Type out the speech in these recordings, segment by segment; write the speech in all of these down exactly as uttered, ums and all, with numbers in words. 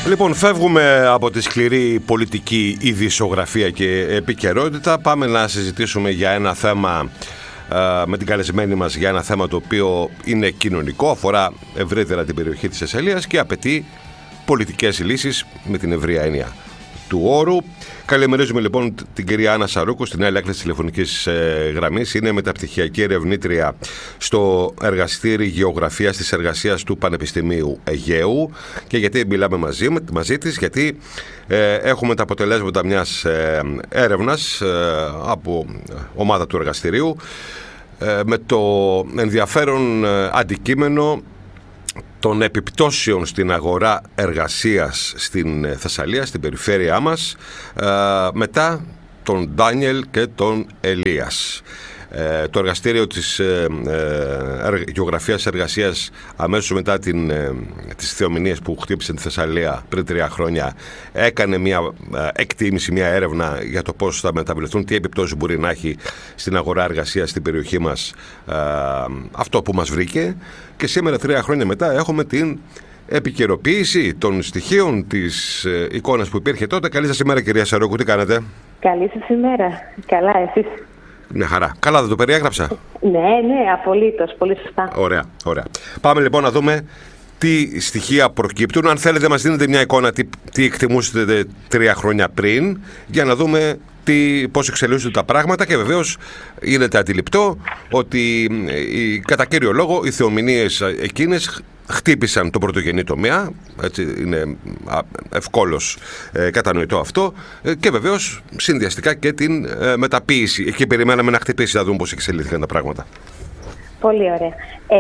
Λοιπόν, φεύγουμε από τη σκληρή πολιτική ειδησιογραφία και επικαιρότητα. Πάμε να συζητήσουμε για ένα θέμα με την καλεσμένη μας, για ένα θέμα το οποίο είναι κοινωνικό, αφορά ευρύτερα την περιοχή της Θεσσαλίας και απαιτεί πολιτικές λύσεις με την ευρεία έννοια του όρου. Καλημερίζουμε λοιπόν την κυρία Άννα Σαρούκου στην άλλη άκρη της τηλεφωνικής ε, γραμμής. Είναι μεταπτυχιακή ερευνήτρια στο εργαστήρι γεωγραφίας της εργασίας του Πανεπιστημίου Αιγαίου. Και γιατί μιλάμε μαζί, μαζί της, γιατί ε, έχουμε τα αποτελέσματα μιας ε, έρευνας ε, από ομάδα του εργαστηρίου ε, με το ενδιαφέρον ε, αντικείμενο των επιπτώσεων στην αγορά εργασίας στην Θεσσαλία, στην περιφέρειά μας, ε, μετά τον Ντάνιελ και τον Ελίας. Ε, το εργαστήριο της ε, ε, γεωγραφίας εργασίας, αμέσως μετά την, ε, τις θεομηνίες που χτύπησαν τη Θεσσαλία πριν τρία χρόνια, έκανε μια ε, εκτίμηση, μια έρευνα για το πώς θα μεταβληθούν, τι επιπτώσεις μπορεί να έχει στην αγορά εργασίας στην περιοχή μας ε, αυτό που μας βρήκε. Και σήμερα, τρία χρόνια μετά, έχουμε την επικαιροποίηση των στοιχείων της ε, εικόνας που υπήρχε τότε. Καλή σας ημέρα, κυρία Σαρούκου, τι κάνετε? Καλή σας ημέρα. Καλά, εσείς? Μια χαρά. Καλά, δεν το περιέγραψα? Ναι, ναι, απολύτως. Πολύ σωστά. Ωραία, ωραία. Πάμε λοιπόν να δούμε τι στοιχεία προκύπτουν. Αν θέλετε, μας δίνετε μια εικόνα τι, τι εκτιμούσατε τρία χρόνια πριν, για να δούμε τι, πώς εξελίσσονται τα πράγματα. Και βεβαίως γίνεται αντιληπτό ότι η, κατά κύριο λόγο οι θεομηνίες εκείνες χτύπησαν τον πρωτογενή τομέα, έτσι είναι ευκόλως ε, κατανοητό αυτό, ε, και βεβαίως συνδυαστικά και την ε, μεταποίηση. Εκεί περιμέναμε να χτυπήσει, να δούμε πώς εξελίχθηκαν τα πράγματα. Πολύ ωραία.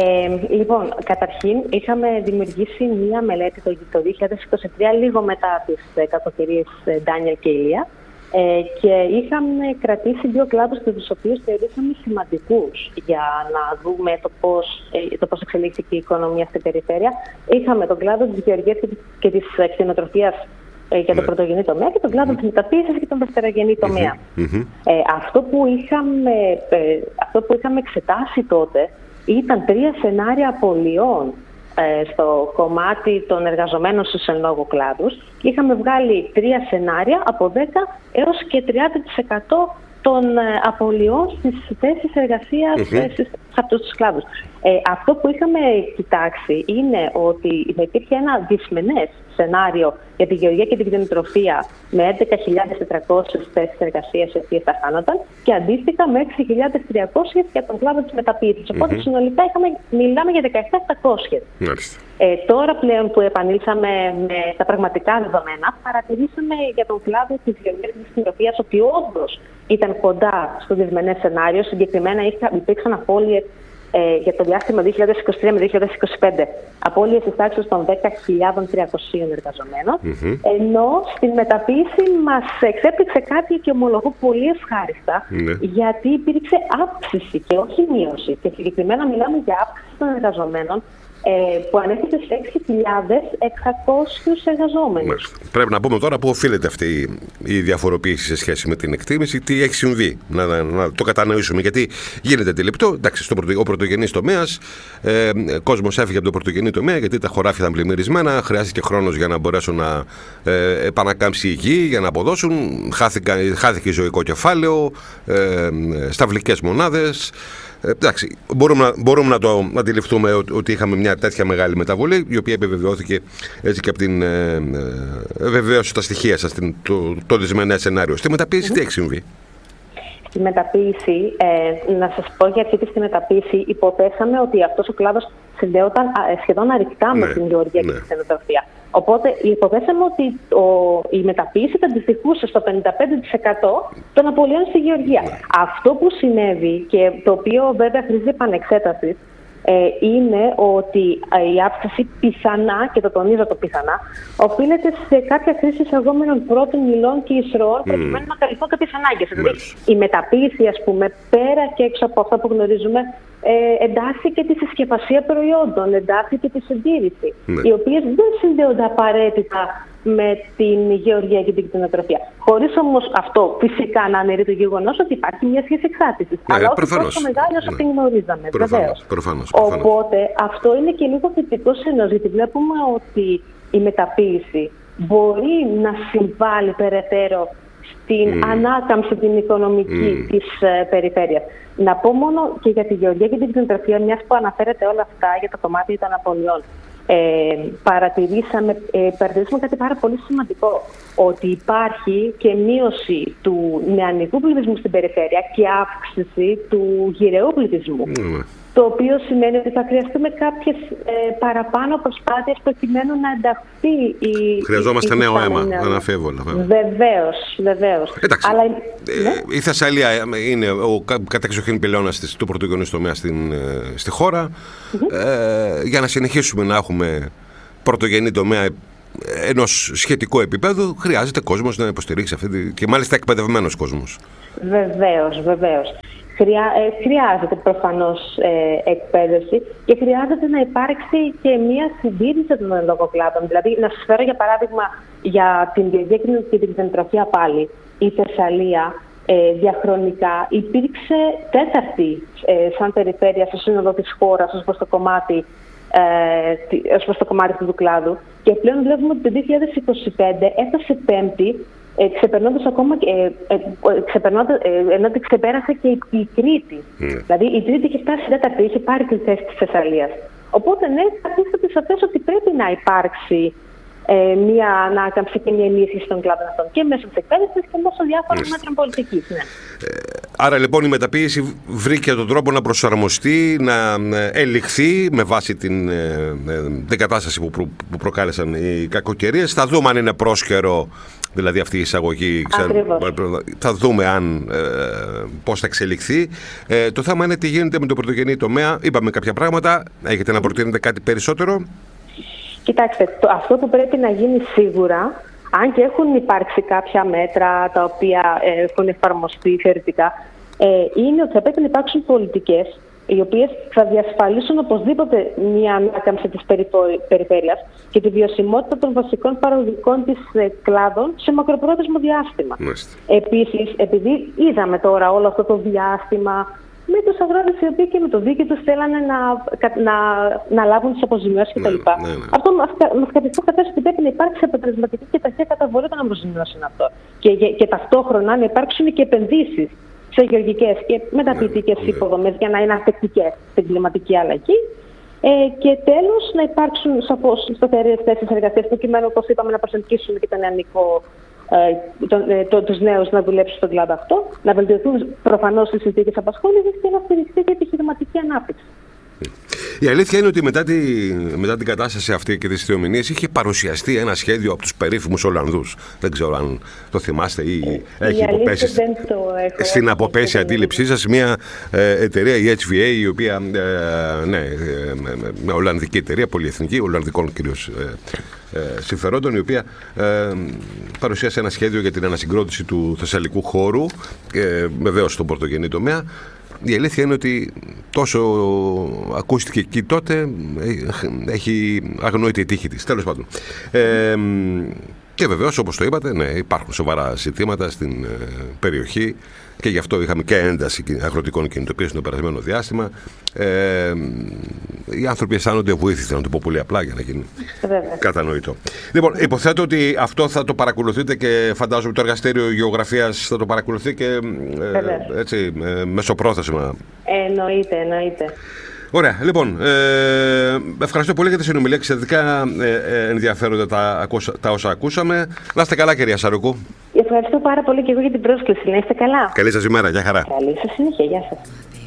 Ε, λοιπόν, καταρχήν είχαμε δημιουργήσει μία μελέτη το, το δύο χιλιάδες είκοσι τρία, λίγο μετά τις ε, κακοκαιρίες ε, Ντάνιελ και Ηλία, ε, και είχαμε κρατήσει δύο κλάδους τους οποίους θεωρήσαμε σημαντικούς για να δούμε το πώς, ε, το πώς εξελίχθηκε η οικονομία στην περιφέρεια. Είχαμε τον κλάδο της γεωργίας και της κτηνοτροφίας ε, για τον πρωτογενή τομέα και τον κλάδο της μεταποίησης και τον δευτερογενή τομέα. Mm-hmm. Ε, αυτό, που είχαμε, ε, αυτό που είχαμε εξετάσει τότε ήταν τρία σενάρια απολειών ε, στο κομμάτι των εργαζομένων στους εν λόγω κλάδους. Είχαμε βγάλει τρία σενάρια από δέκα έως και τριάντα τοις εκατό των ε, απολειών στις θέσεις εργασίας mm-hmm. ε, στις, σε αυτούς τους κλάδους. Ε, αυτό που είχαμε κοιτάξει είναι ότι υπήρχε ένα δυσμενές σενάριο για τη γεωργία και την κτηνοτροφία με έντεκα χιλιάδες τετρακόσιες θέσεις εργασίας οι οποίες θα χάνονταν και αντίστοιχα με έξι χιλιάδες τριακόσιες για τον κλάδο της μεταποίησης. Οπότε mm-hmm. συνολικά είχαμε, μιλάμε για δεκαεπτά χιλιάδες επτακόσιες. Mm-hmm. Ε, τώρα πλέον που επανήλθαμε με τα πραγματικά δεδομένα, παρατηρήσαμε για τον κλάδο της γεωργίας και της κτηνοτροφίας ότι όντως ήταν κοντά στο δυσμενές σενάριο. Συγκεκριμένα υπήρξαν απώλειες Ε, για το διάστημα δύο χιλιάδες είκοσι τρία με δύο χιλιάδες είκοσι πέντε, απώλειες της τάξης των δέκα χιλιάδες τριακοσίων εργαζομένων, mm-hmm. ενώ στην μεταποίηση μας εξέπληξε κάτι και ομολογώ πολύ ευχάριστα, mm-hmm. γιατί υπήρξε αύξηση και όχι μείωση. Και συγκεκριμένα μιλάμε για αύξηση των εργαζομένων Ε, που ανέφερε σε έξι χιλιάδες εξακόσιους εργαζόμενους. Πρέπει να πούμε τώρα πού οφείλεται αυτή η διαφοροποίηση σε σχέση με την εκτίμηση, τι έχει συμβεί, να, να, να το κατανοήσουμε. Γιατί γίνεται αντιληπτό, εντάξει, στο πρωτο, ο πρωτογενής τομέας, ε, κόσμος έφυγε από το πρωτογενή τομέα γιατί τα χωράφια ήταν πλημμυρισμένα, χρειάστηκε χρόνος για να μπορέσουν να ε, επανακάμψει η γη, για να αποδώσουν, χάθηκα, χάθηκε ζωικό κεφάλαιο, ε, σταυλικές μονάδες. Εντάξει, μπορούμε να, μπορούμε να το αντιληφθούμε ότι είχαμε μια τέτοια μεγάλη μεταβολή, η οποία επιβεβαιώθηκε έτσι και από την ε, ε, βεβαίωση τα στοιχεία σας, την, το, το δυσμενές σενάριο. Στη μεταποίηση mm-hmm. τι έχει συμβεί? Στη μεταποίηση, ε, να σας πω για αυτή τη μεταποίηση, υποθέσαμε ότι αυτός ο κλάδος συνδέονταν σχεδόν αρρυκτά ναι, με την γεωργία ναι. και την κτηνοτροφία. Οπότε υποθέσαμε ότι ο, η μεταποίηση θα αντιστοιχούσε στο πενήντα πέντε τοις εκατό των απολειών στη γεωργία. Ναι. Αυτό που συνέβη και το οποίο βέβαια χρήζει επανεξέτασης ε, είναι ότι η αύξηση πιθανά, και το τονίζω το πιθανά, οφείλεται σε κάποια χρήση εισαγόμενων πρώτων υλών και εισρωών mm. προκειμένου να καλυφθούν κάποιες ανάγκες. Mm. Δηλαδή η μεταποίηση, ας πούμε, πέρα και έξω από αυτά που γνωρίζουμε, ε, εντάσσεται και τη συσκευασία προϊόντων, εντάσσεται και τη συντήρηση, mm. οι οποίες δεν συνδέονται απαραίτητα με την γεωργία και την κτηνοτροφία. Χωρίς όμως αυτό φυσικά να αναιρεί το γεγονός ότι υπάρχει μια σχέση εξάρτησης. Ναι, αλλά όχι τόσο μεγάλη όσο την γνωρίζαμε. Προφανώς, προφανώς, προφανώς. Οπότε αυτό είναι και λίγο θετικό σενός, γιατί βλέπουμε ότι η μεταποίηση μπορεί να συμβάλλει περαιτέρω στην mm. ανάκαμψη την οικονομική mm. της ε, περιφέρειας. Να πω μόνο και για τη γεωργία και την κτηνοτροφία, μιας που αναφέρετε όλα αυτά για το κομμάτι των απολειών. Ε, παρατηρήσαμε, ε, παρατηρήσαμε κάτι πάρα πολύ σημαντικό, ότι υπάρχει και μείωση του νεανικού πληθυσμού στην περιφέρεια και αύξηση του γυραιού πληθυσμού. Mm. Το οποίο σημαίνει ότι θα χρειαστούμε κάποιες ε, παραπάνω προσπάθειες προκειμένου να ενταχθεί η. Χρειαζόμαστε η, νέο αίμα, αναφίβολα. Βεβαίως, βεβαίως. Εντάξει. Αλλά, ε, ναι. Η Θεσσαλία είναι ο κατεξοχήν πυλώνας του πρωτογενούς τομέα στην, στη χώρα. Mm-hmm. Ε, για να συνεχίσουμε να έχουμε πρωτογενή τομέα ενός σχετικού επίπεδου, χρειάζεται κόσμος να υποστηρίξει αυτή τη, και μάλιστα εκπαιδευμένος κόσμος. Βεβαίως, βεβαίως. Χρειά, ε, χρειάζεται προφανώς ε, εκπαίδευση και χρειάζεται να υπάρξει και μία συντήρηση των ενδοκοκλάδων. Δηλαδή, να σας φέρω για παράδειγμα για την διαγένεια και την κτηνοτροφία πάλι. Η Θεσσαλία ε, διαχρονικά υπήρξε τέταρτη ε, σαν περιφέρεια στο σύνολο της χώρας ως προς το κομμάτι, ε, ως προς το κομμάτι του κλάδου. Και πλέον βλέπουμε ότι το δύο χιλιάδες είκοσι πέντε έφτασε πέμπτη, Ε, ξεπερνώντας ακόμα, ε, ε, ξεπερνώντας, ε, ενώ ξεπέρασε και η, η Κρήτη. Mm. Δηλαδή η Κρήτη είχε φτάσει τέταρτη, είχε πάρει τη θέση της Θεσσαλίας. Οπότε ναι, καθίσταται σαφές ότι πρέπει να υπάρξει ε, μια ανάκαμψη και μια ενίσχυση των κλάδων αυτών και μέσω της εκπαίδευσης και μέσω διάφορων mm. μέτρων πολιτικής. Ναι. Ε, άρα λοιπόν η μεταποίηση βρήκε τον τρόπο να προσαρμοστεί, να ελιχθεί με βάση την, την κατάσταση που, προ, που προκάλεσαν οι κακοκαιρίες. Θα δούμε αν είναι πρόσκαιρο. Δηλαδή αυτή η εισαγωγή, θα δούμε αν, ε, πώς θα εξελιχθεί. Ε, το θέμα είναι τι γίνεται με το πρωτογενή τομέα. Είπαμε κάποια πράγματα. Έχετε να προτείνετε κάτι περισσότερο? Κοιτάξτε, το, αυτό που πρέπει να γίνει σίγουρα, αν και έχουν υπάρξει κάποια μέτρα τα οποία ε, έχουν εφαρμοστεί θεωρητικά, ε, είναι ότι θα πρέπει να υπάρξουν πολιτικές οι οποίες θα διασφαλίσουν οπωσδήποτε μια ανάκαμψη της περιφέρειας και τη βιωσιμότητα των βασικών παραγωγικών της κλάδων σε μακροπρόθεσμο διάστημα. Μάλιστα. Επίσης, επειδή είδαμε τώρα όλο αυτό το διάστημα με τους αγρότες οι οποίοι και με το δίκαιο τους θέλανε να, να, να λάβουν τις αποζημιώσεις κτλ. Ναι, ναι, ναι. Αυτό μας καθιστά καθώς ότι πρέπει να υπάρξει αποτελεσματική και ταχεία καταβολή των αποζημιώσεων αυτό. Και, και, και ταυτόχρονα να υπάρξουν και επενδύσεις σε γεωργικές και μεταποιητικές ναι, υποδομές ναι. για να είναι ανθεκτικές στην κλιματική αλλαγή. Ε, και τέλος, να υπάρξουν σαφώς σταθερές θέσεις εργασίας, προκειμένου, όπως είπαμε, να προσελκύσουμε και το νεανικό, ε, το, ε, το, τους νέους να δουλέψουν στον κλάδο αυτό, να βελτιωθούν προφανώς οι συνθήκες απασχόλησης και να στηριχθεί και η επιχειρηματική ανάπτυξη. Η αλήθεια είναι ότι μετά, τη, μετά την κατάσταση αυτή και τις θεομηνίες είχε παρουσιαστεί ένα σχέδιο από τους περίφημους Ολλανδούς. Δεν ξέρω αν το θυμάστε ή ε, έχει υποπέσει στην αποπέση αντίληψή σας μια ε, εταιρεία, η έιτς βι έι, η οποία ε, ναι, ε, μια Ολλανδική εταιρεία, πολυεθνική, Ολλανδικών κυρίως ε, ε, συμφερόντων, η οποία ε, παρουσίασε ένα σχέδιο για την ανασυγκρότηση του θεσσαλικού χώρου, ε, βεβαίως στον πρωτογενή τομέα. Η αλήθεια είναι ότι τόσο ακούστηκε εκεί τότε, έχει αγνοείται η τύχη της. Τέλος πάντων. Ε, και βεβαίως, όπως το είπατε, ναι, υπάρχουν σοβαρά ζητήματα στην ε, περιοχή και γι' αυτό είχαμε και ένταση αγροτικών κινητοποιήσεων το περασμένο διάστημα. Ε, οι άνθρωποι αισθάνονται βοήθησαν, να το πω πολύ απλά για να γίνει Βέβαια. κατανοητό. Λοιπόν, υποθέτω ότι αυτό θα το παρακολουθείτε και φαντάζομαι το εργαστήριο γεωγραφίας θα το παρακολουθεί και ε, έτσι, ε, μεσοπρόθεσμα. Εννοείται, εννοείται. Ωραία, λοιπόν, ε, ευχαριστώ πολύ για τη συνομιλία. Εξαιρετικά ε, ενδιαφέροντα τα, τα όσα ακούσαμε. Να είστε καλά, κυρία Σαρουκού. Ευχαριστώ πάρα πολύ και εγώ για την πρόσκληση. Να είστε καλά. Καλή σας ημέρα, γεια χαρά. Καλή σας συνέχεια, γεια σας.